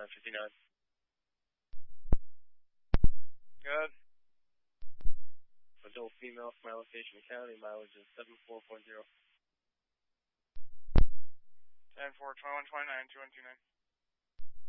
59. Good. Adult female from my location county, mileage is 7440. 10-4, 2129, 2129.